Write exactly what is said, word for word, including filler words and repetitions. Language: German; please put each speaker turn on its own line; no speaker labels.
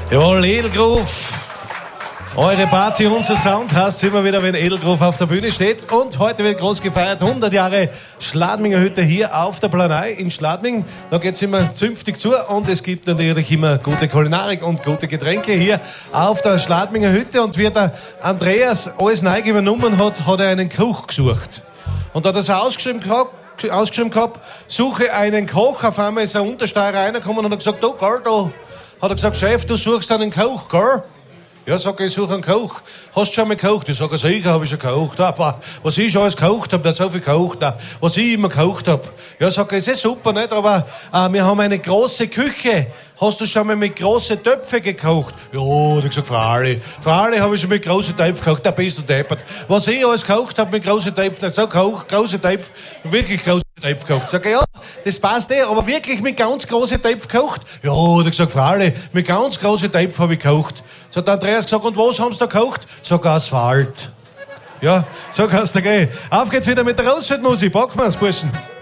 Jawohl, Edelgroove. Eure Party, unser Sound heißt immer wieder, wenn Edelgroove auf der Bühne steht. Und heute wird groß gefeiert, hundert Jahre Schladminger Hütte hier auf der Planei in Schladming. Da geht's immer zünftig zu und es gibt natürlich immer gute Kulinarik und gute Getränke hier auf der Schladminger Hütte. Und wie der Andreas alles neu übernommen hat, hat er einen Koch gesucht. Und da hat er so ausgeschrieben gehabt, ausgeschrieben gehabt, suche einen Koch. Auf einmal ist ein Untersteirer reingekommen und hat gesagt, du, Gell, da hat er gesagt, Chef, du suchst einen Koch, gell? Ja, sag ich, ich suche einen Koch. Hast du schon mal gekocht? Ich sage, sicher habe ich schon gekocht. Aber was ich alles gekocht habe, der hat so viel gekocht. Was ich immer gekocht habe. Ja, sag ich, ist super, nicht? Aber äh, wir haben eine große Küche. Hast du schon mal mit großen Töpfen gekocht? Ja, hat er gesagt, Frau Frau habe ich schon mit großen Töpfen gekocht. Da bist du deppert. Was ich alles gekocht habe mit großen Töpfen, so gekocht, große Töpfe, wirklich große Töpfe gekocht. Sag ich, ja, das passt eh, aber wirklich mit ganz großen Töpfen gekocht? Ja, hat er gesagt, Frau mit ganz großen Töpfen habe ich gekocht. So hat der Andreas gesagt, und was haben sie da gekocht? Sag, Asphalt. Ja, so kann's da gehen. Auf geht's wieder mit der Rosfeldmusik. Packen wir's, Burschen.